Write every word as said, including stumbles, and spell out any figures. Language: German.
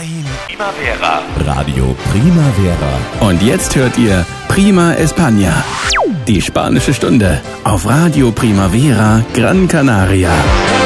Primavera. Radio Primavera. Und jetzt hört ihr Prima España, die spanische Stunde auf Radio Primavera Gran Canaria.